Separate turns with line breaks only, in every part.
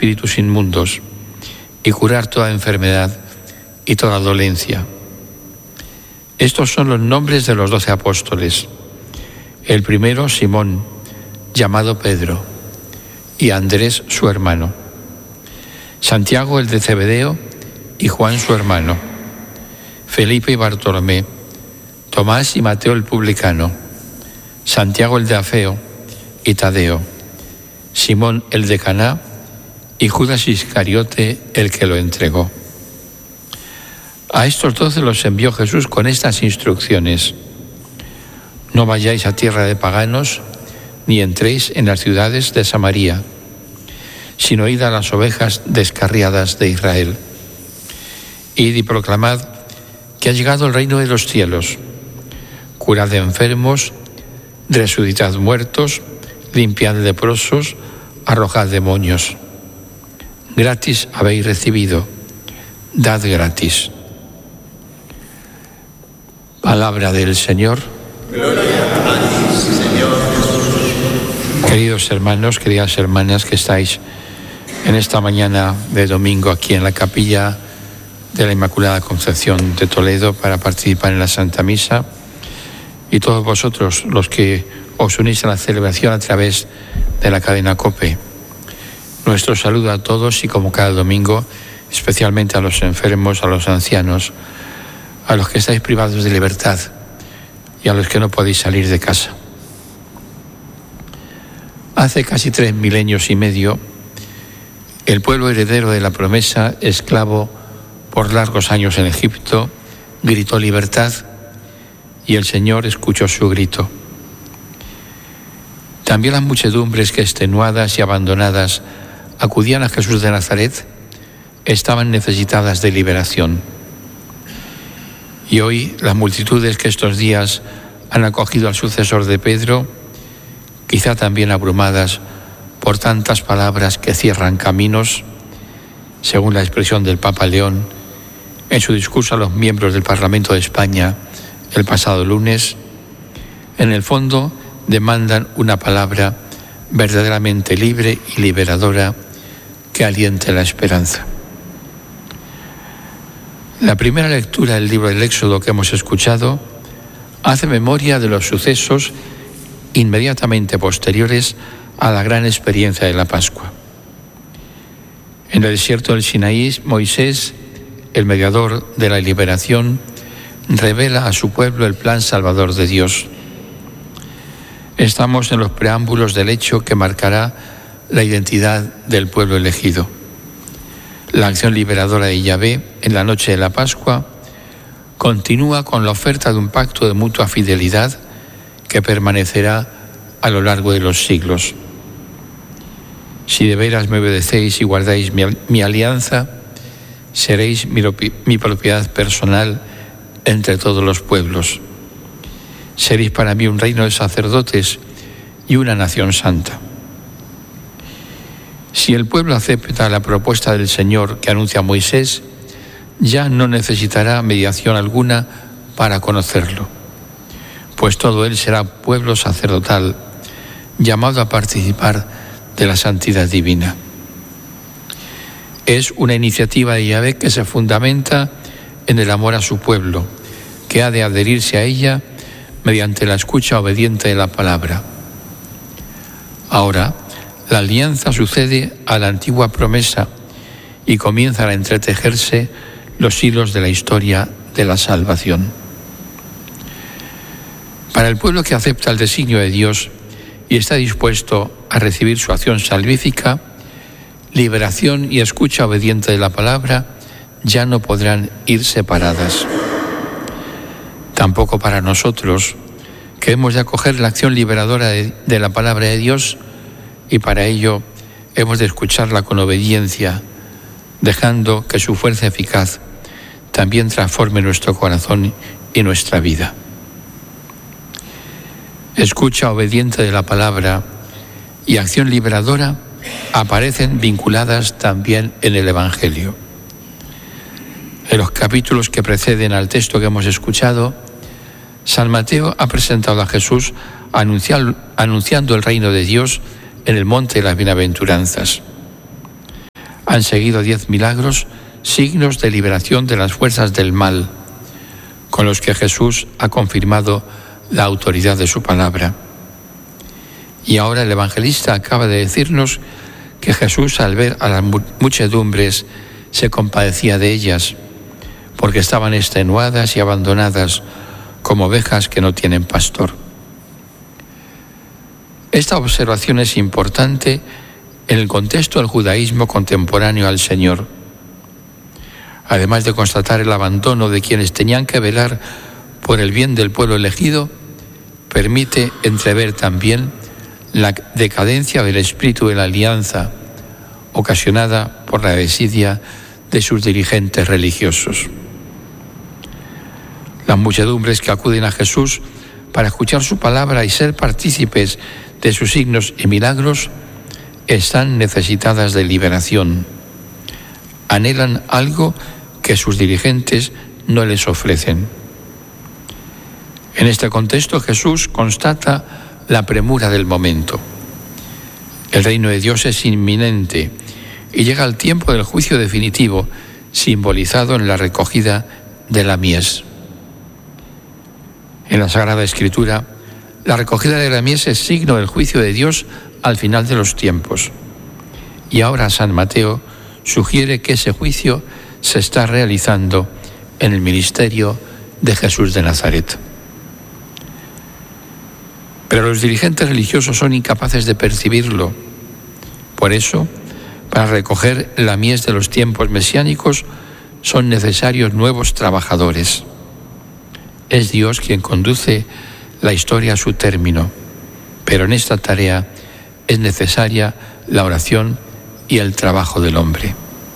espíritus inmundos y curar toda enfermedad y toda dolencia. Estos son los nombres de los 12 apóstoles. El primero, Simón, llamado Pedro, y Andrés, su hermano. Santiago, el de Zebedeo, y Juan, su hermano. Felipe y Bartolomé. Tomás y Mateo, el publicano. Santiago, el de Alfeo, y Tadeo. Simón, el de Caná, y Judas Iscariote, el que lo entregó. A estos 12 los envió Jesús con estas instrucciones: no vayáis a tierra de paganos, ni entréis en las ciudades de Samaria, sino id a las ovejas descarriadas de Israel. Id y proclamad que ha llegado el reino de los cielos. Curad enfermos, resucitad muertos, limpiad leprosos, arrojad demonios. Gratis habéis recibido, dad gratis. Palabra del Señor.
Gloria a ti, Señor Jesús.
Queridos hermanos, queridas hermanas que estáis en esta mañana de domingo aquí en la capilla de la Inmaculada Concepción de Toledo para participar en la Santa Misa, y todos vosotros los que os unís a la celebración a través de la cadena COPE. Nuestro saludo a todos y, como cada domingo, especialmente a los enfermos, a los ancianos, a los que estáis privados de libertad y a los que no podéis salir de casa. Hace casi 3 milenios y medio, el pueblo heredero de la promesa, esclavo por largos años en Egipto, gritó libertad, y el Señor escuchó su grito. También las muchedumbres que, extenuadas y abandonadas, acudían a Jesús de Nazaret, estaban necesitadas de liberación. Y hoy las multitudes que estos días han acogido al sucesor de Pedro, quizá también abrumadas por tantas palabras que cierran caminos, según la expresión del Papa León en su discurso a los miembros del Parlamento de España el pasado lunes, en el fondo demandan una palabra verdaderamente libre y liberadora que aliente la esperanza. La primera lectura del libro del Éxodo que hemos escuchado hace memoria de los sucesos inmediatamente posteriores a la gran experiencia de la Pascua. En el desierto del Sinaí, Moisés, el mediador de la liberación, revela a su pueblo el plan salvador de Dios. Estamos en los preámbulos del hecho que marcará la identidad del pueblo elegido. La acción liberadora de Yahvé en la noche de la Pascua continúa con la oferta de un pacto de mutua fidelidad que permanecerá a lo largo de los siglos. Si de veras me obedecéis y guardáis mi alianza, seréis mi propiedad personal entre todos los pueblos. Seréis para mí un reino de sacerdotes y una nación santa. Si el pueblo acepta la propuesta del Señor que anuncia Moisés, ya no necesitará mediación alguna para conocerlo, pues todo él será pueblo sacerdotal, llamado a participar de la santidad divina. Es una iniciativa de Yahvé que se fundamenta en el amor a su pueblo, que ha de adherirse a ella mediante la escucha obediente de la palabra. Ahora, la alianza sucede a la antigua promesa y comienzan a entretejerse los hilos de la historia de la salvación. Para el pueblo que acepta el designio de Dios y está dispuesto a recibir su acción salvífica, liberación y escucha obediente de la palabra ya no podrán ir separadas. Tampoco para nosotros, que hemos de acoger la acción liberadora de la palabra de Dios, y para ello hemos de escucharla con obediencia, dejando que su fuerza eficaz también transforme nuestro corazón y nuestra vida. Escucha obediente de la palabra y acción liberadora aparecen vinculadas también en el Evangelio. En los capítulos que preceden al texto que hemos escuchado, San Mateo ha presentado a Jesús anunciando el reino de Dios en el monte de las bienaventuranzas. Han seguido 10 milagros, signos de liberación de las fuerzas del mal, con los que Jesús ha confirmado la autoridad de su palabra. Y ahora el evangelista acaba de decirnos que Jesús, al ver a las muchedumbres, se compadecía de ellas, porque estaban extenuadas y abandonadas, como ovejas que no tienen pastor. Esta observación es importante en el contexto del judaísmo contemporáneo al Señor. Además de constatar el abandono de quienes tenían que velar por el bien del pueblo elegido, permite entrever también la decadencia del espíritu de la alianza, ocasionada por la desidia de sus dirigentes religiosos. Las muchedumbres que acuden a Jesús para escuchar su palabra y ser partícipes de sus signos y milagros están necesitadas de liberación. Anhelan algo que sus dirigentes no les ofrecen. En este contexto, Jesús constata la premura del momento. El reino de Dios es inminente y llega el tiempo del juicio definitivo, simbolizado en la recogida de la mies. En la Sagrada Escritura, la recogida de la mies es signo del juicio de Dios al final de los tiempos. Y ahora San Mateo sugiere que ese juicio se está realizando en el ministerio de Jesús de Nazaret. Pero los dirigentes religiosos son incapaces de percibirlo. Por eso, para recoger la mies de los tiempos mesiánicos, son necesarios nuevos trabajadores. Es Dios quien conduce la historia a su término, pero en esta tarea es necesaria la oración y el trabajo del hombre.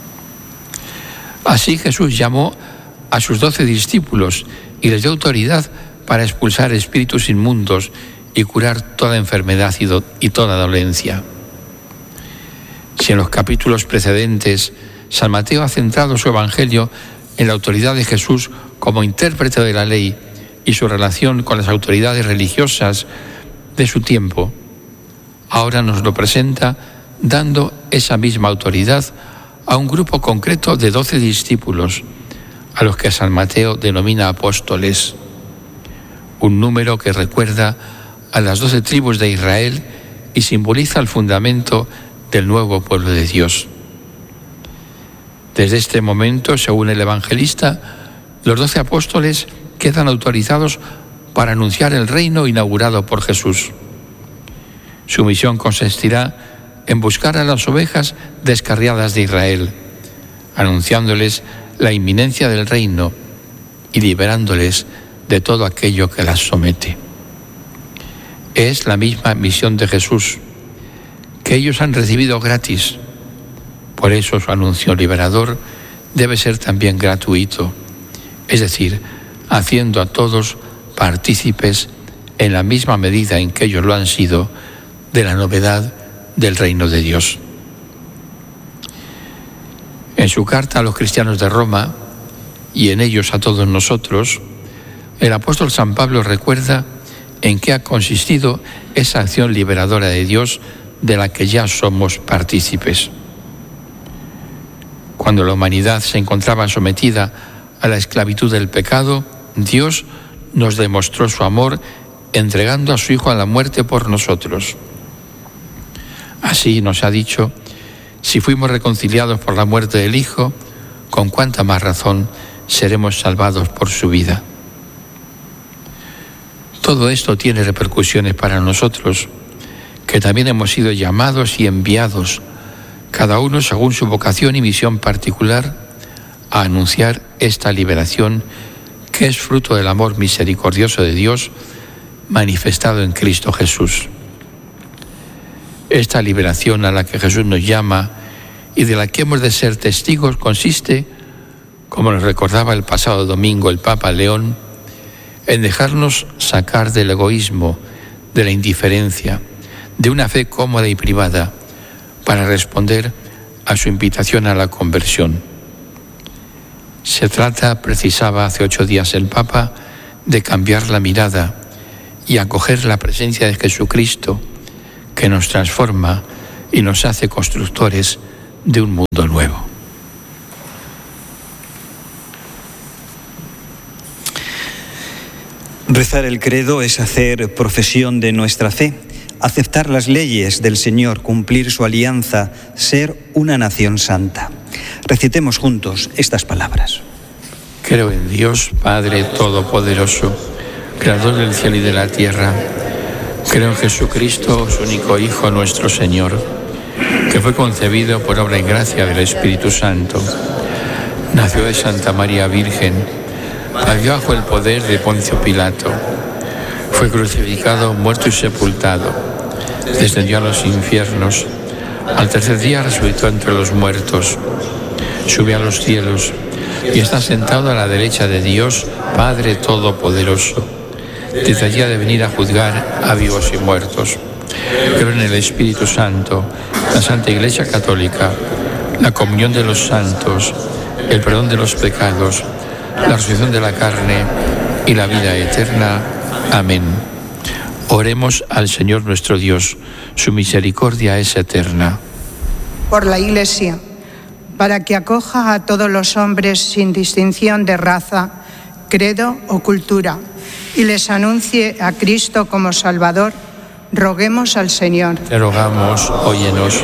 Así Jesús llamó a sus 12 discípulos y les dio autoridad para expulsar espíritus inmundos y curar toda enfermedad y toda dolencia. Si en los capítulos precedentes San Mateo ha centrado su evangelio en la autoridad de Jesús como intérprete de la ley y su relación con las autoridades religiosas de su tiempo, ahora nos lo presenta dando esa misma autoridad a un grupo concreto de 12 discípulos, a los que San Mateo denomina apóstoles, un número que recuerda a las 12 tribus de Israel y simboliza el fundamento del nuevo pueblo de Dios. Desde este momento, según el evangelista, los 12 apóstoles quedan autorizados para anunciar el reino inaugurado por Jesús. Su misión consistirá en buscar a las ovejas descarriadas de Israel, anunciándoles la inminencia del reino y liberándoles de todo aquello que las somete. Es la misma misión de Jesús, que ellos han recibido gratis. Por eso su anuncio liberador debe ser también gratuito, es decir, haciendo a todos partícipes en la misma medida en que ellos lo han sido de la novedad del reino de Dios. En su carta a los cristianos de Roma, y en ellos a todos nosotros, el apóstol San Pablo recuerda en qué ha consistido esa acción liberadora de Dios de la que ya somos partícipes. Cuando la humanidad se encontraba sometida a la esclavitud del pecado, Dios nos demostró su amor entregando a su Hijo a la muerte por nosotros. Así nos ha dicho: si fuimos reconciliados por la muerte del Hijo, con cuánta más razón seremos salvados por su vida. Todo esto tiene repercusiones para nosotros, que también hemos sido llamados y enviados, cada uno según su vocación y misión particular, a anunciar esta liberación que es fruto del amor misericordioso de Dios manifestado en Cristo Jesús. Esta liberación a la que Jesús nos llama y de la que hemos de ser testigos consiste, como nos recordaba el pasado domingo el Papa León, en dejarnos sacar del egoísmo, de la indiferencia, de una fe cómoda y privada, para responder a su invitación a la conversión. Se trata, precisaba hace 8 días el Papa, de cambiar la mirada y acoger la presencia de Jesucristo, que nos transforma y nos hace constructores de un mundo nuevo.
Rezar el credo es hacer profesión de nuestra fe, aceptar las leyes del Señor, cumplir su alianza, ser una nación santa. Recitemos juntos estas palabras.
Creo en Dios, Padre Todopoderoso, Creador del cielo y de la tierra. Creo en Jesucristo, su único Hijo, nuestro Señor, que fue concebido por obra y gracia del Espíritu Santo. Nació de Santa María Virgen, padeció bajo el poder de Poncio Pilato, fue crucificado, muerto y sepultado, descendió a los infiernos, al tercer día resucitó entre los muertos, subió a los cielos y está sentado a la derecha de Dios, Padre Todopoderoso. Desde allí ha de venir a juzgar a vivos y muertos. Creo en el Espíritu Santo, la Santa Iglesia Católica, la comunión de los santos, el perdón de los pecados, la resurrección de la carne y la vida eterna. Amén. Oremos al Señor nuestro Dios, su misericordia es eterna.
Por la Iglesia, para que acoja a todos los hombres sin distinción de raza, credo o cultura, y les anuncie a Cristo como Salvador, roguemos al Señor.
Te rogamos, óyenos.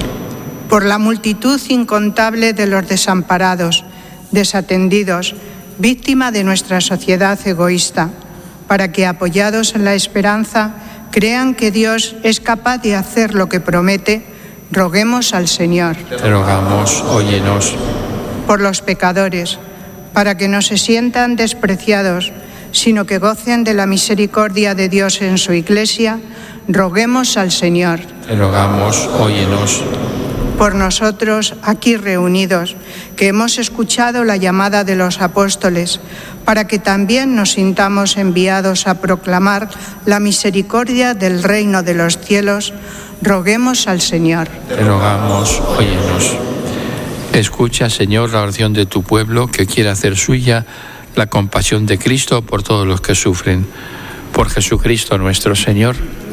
Por la multitud incontable de los desamparados, desatendidos, víctima de nuestra sociedad egoísta, para que, apoyados en la esperanza, crean que Dios es capaz de hacer lo que promete, roguemos al Señor.
Te rogamos, óyenos.
Por los pecadores, para que no se sientan despreciados, sino que gocen de la misericordia de Dios en su Iglesia, roguemos al Señor.
Te rogamos, óyenos.
Por nosotros aquí reunidos, que hemos escuchado la llamada de los apóstoles, para que también nos sintamos enviados a proclamar la misericordia del reino de los cielos, roguemos al Señor.
Te rogamos, óyenos. Escucha, Señor, la oración de tu pueblo que quiere hacer suya la compasión de Cristo por todos los que sufren. Por Jesucristo nuestro Señor.